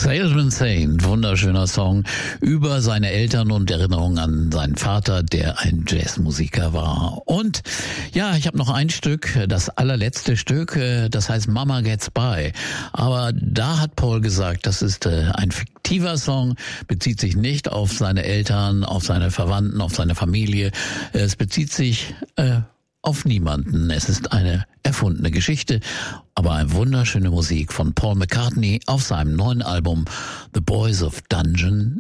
Salesman Saint, wunderschöner Song über seine Eltern und Erinnerungen an seinen Vater, der ein Jazzmusiker war. Und ja, ich habe noch ein Stück, das allerletzte Stück, das heißt Mama Gets By. Aber da hat Paul gesagt, das ist ein fiktiver Song, bezieht sich nicht auf seine Eltern, auf seine Verwandten, auf seine Familie. Es bezieht sich auf niemanden. Es ist eine erfundene Geschichte, aber eine wunderschöne Musik von Paul McCartney auf seinem neuen Album The Boys of Dungeon